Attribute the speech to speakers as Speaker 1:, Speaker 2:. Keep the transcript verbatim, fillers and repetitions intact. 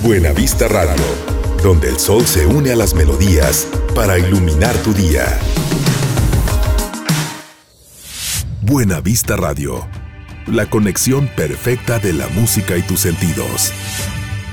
Speaker 1: Buena Vista Radio, donde el sol se une a las melodías para iluminar tu día. Buena Vista Radio, la conexión perfecta de la música y tus sentidos.